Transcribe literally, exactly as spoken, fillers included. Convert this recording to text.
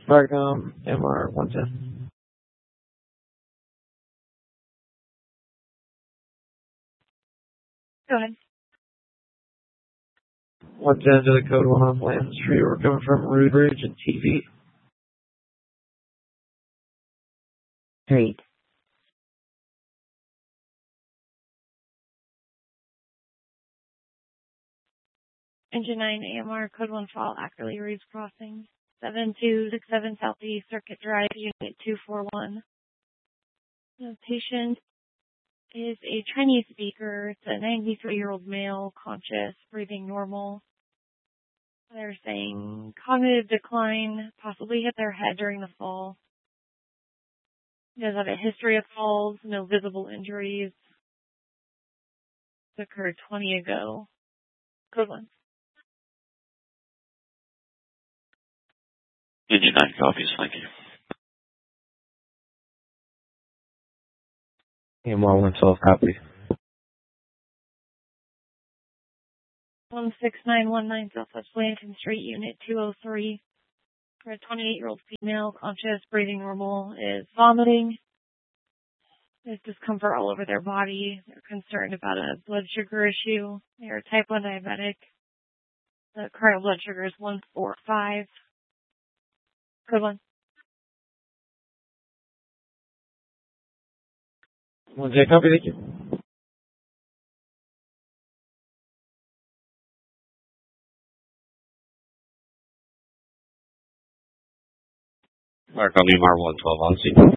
Fargam, M R one ten. Go ahead. one ten to the code one on Land Street. We're coming from Rude Ridge and T V. Street. Engine nine A M R, code one fall, accurately Reeves Crossing. seven two six seven Southeast Circuit Drive, Unit two four one. The patient is a Chinese speaker. It's a ninety-three-year-old male, conscious, breathing normal. They're saying cognitive decline, possibly hit their head during the fall. He does have a history of falls, no visible injuries. It occurred twenty ago. Good one. Engine nine copies, thank you. M R one twelve copy. one six nine one nine Southwest Blanton Street, Unit two oh three. For a twenty-eight-year-old female, conscious, breathing normal, is vomiting. There's discomfort all over their body. They're concerned about a blood sugar issue. They are type one diabetic. The current blood sugar is one forty-five. Good one. one ten copy, thank you. Mark on M R one twelve on scene.